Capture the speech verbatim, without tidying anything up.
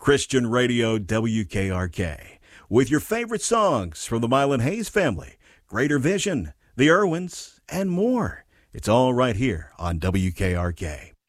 Christian Radio W K R K, with your favorite songs from the Mylan Hayes family, Greater Vision, the Irwins, and more. It's all right here on W K R K.